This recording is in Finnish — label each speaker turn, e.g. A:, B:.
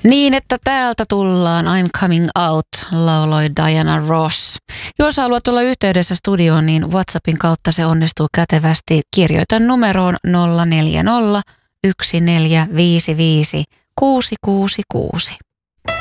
A: Niin, että täältä tullaan, I'm coming out, lauloi Diana Ross. Jos haluat olla yhteydessä studioon, niin WhatsAppin kautta se onnistuu kätevästi. Kirjoita numeroon 040 1455 666.